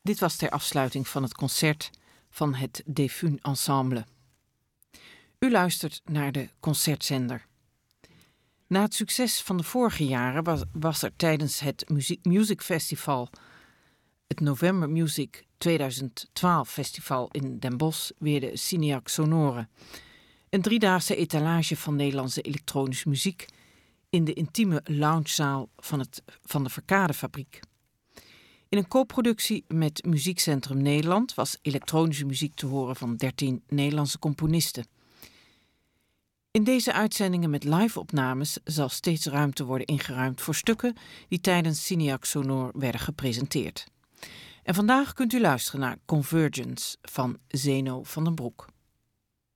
Dit was ter afsluiting van het concert van het Defun Ensemble. U luistert naar de Concertzender. Na het succes van de vorige jaren was er tijdens het Music Festival, het November Music 2012 Festival in Den Bosch, weer de Cineac Sonore. Een 3-daagse etalage van Nederlandse elektronische muziek in de intieme loungezaal van de Verkadefabriek. In een co-productie met Muziekcentrum Nederland was elektronische muziek te horen van 13 Nederlandse componisten. In deze uitzendingen met live-opnames zal steeds ruimte worden ingeruimd voor stukken die tijdens Cineac Sonore werden gepresenteerd. En vandaag kunt u luisteren naar Convergence van Zeno van den Broek.